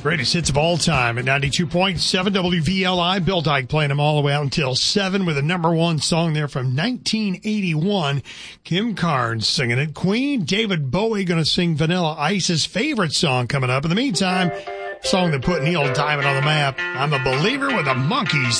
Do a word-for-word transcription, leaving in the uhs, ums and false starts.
Greatest hits of all time at ninety-two point seven W V L I. Bill Dyke playing them all the way out until seven with a number one song there from nineteen eighty-one. Kim Carnes singing it. Queen, David Bowie going to sing Vanilla Ice's favorite song coming up. In the meantime, song that put Neil Diamond on the map. I'm a Believer with the Monkees.